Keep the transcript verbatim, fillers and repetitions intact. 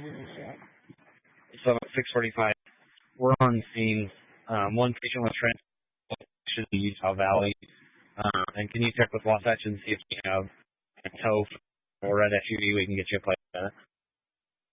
So at six forty-five, we're on scene. Um, one patient was transported to Utah Valley. Uh, and can you check with Wasatch and see if you have a tow or red S U V we can get you a place at?